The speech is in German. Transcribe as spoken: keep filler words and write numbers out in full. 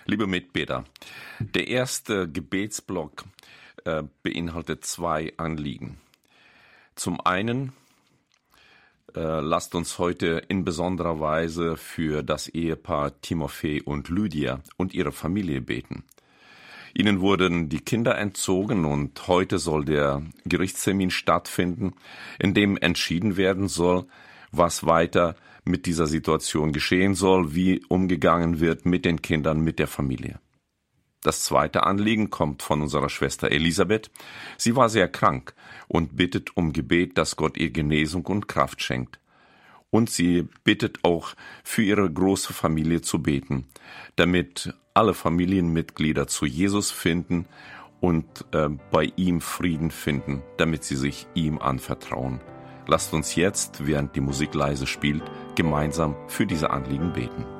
Liebe Mitbeter, der erste Gebetsblock äh, beinhaltet zwei Anliegen. Zum einen äh, lasst uns heute in besonderer Weise für das Ehepaar Timofei und Lydia und ihre Familie beten. Ihnen wurden die Kinder entzogen und heute soll der Gerichtstermin stattfinden, in dem entschieden werden soll, was weiter mit dieser Situation geschehen soll, wie umgegangen wird mit den Kindern, mit der Familie. Das zweite Anliegen kommt von unserer Schwester Elisabeth. Sie war sehr krank und bittet um Gebet, dass Gott ihr Genesung und Kraft schenkt. Und sie bittet auch für ihre große Familie zu beten, damit alle Familienmitglieder zu Jesus finden und äh, bei ihm Frieden finden, damit sie sich ihm anvertrauen. Lasst uns jetzt, während die Musik leise spielt, gemeinsam für diese Anliegen beten.